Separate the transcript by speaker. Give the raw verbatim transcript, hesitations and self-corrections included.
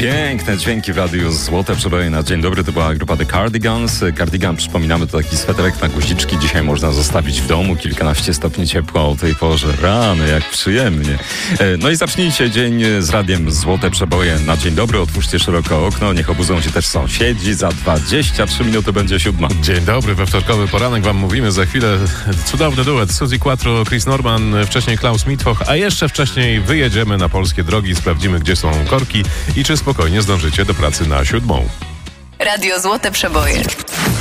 Speaker 1: Piękne dźwięki w radiu, złote przeboje na dzień dobry. To była grupa The Cardigans. Cardigan, przypominamy, to taki sweterek na guziczki. Dzisiaj można zostawić w domu. Kilkanaście stopni ciepła o tej porze. Rany, jak przyjemnie. No i zacznijcie dzień z radiem Złote przeboje na dzień dobry. Otwórzcie szeroko okno. Niech obudzą się też sąsiedzi. Za dwadzieścia trzy minuty będzie siódma.
Speaker 2: Dzień dobry, we wtorkowy poranek wam mówimy. Za chwilę cudowny duet Suzy Quattro, Chris Norman, wcześniej Klaus Mitwoch, a jeszcze wcześniej wyjedziemy na polskie drogi, sprawdzimy, gdzie są korki i czy spokojnie zdążycie do pracy na siódmą.
Speaker 3: Radio Złote Przeboje.